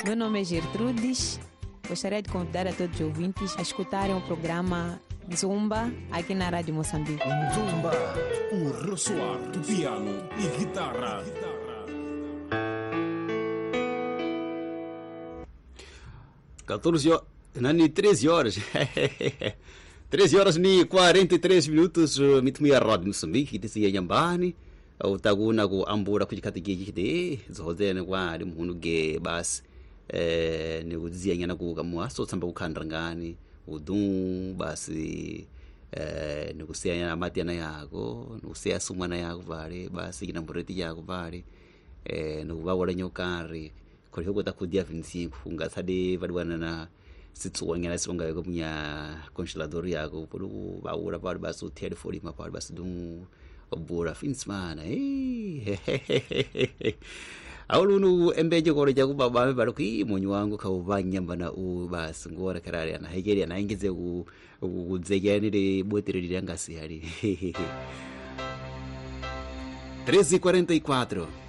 Meu nome é Gertrudes. Gostaria de convidar a todos os ouvintes a escutarem o programa Zumba aqui na Rádio Moçambique. Zumba, o ressoar do piano e guitarra. 13 horas. 13 horas e 43 minutos. Mitumia Rádio Moçambique. Dizia Yambani. O taguna ko ambura kujikatigiki de. Zodene kwa limunuge bas. Ni kuzia nyana kukamua. So samba ukandangani. Udum basi. Ni kusia nyana matiana yako. Ni kusia sumana yako vale. Basi kinambureti yako vale. Ni kubawala nyokari. Kwa hiyo kutakudia vinsi kufunga sade vadwana na situwanya songa yako punya congelador yako pulu baura pale basi telefoni mapale basi dum obura finsmana aulunu embeje kore jaku baba baro ki munyu wangu ka ubanyamba na u basi ngora karare na hegeri na ingize ku kuzegeni de botere de ngasi hari 13:44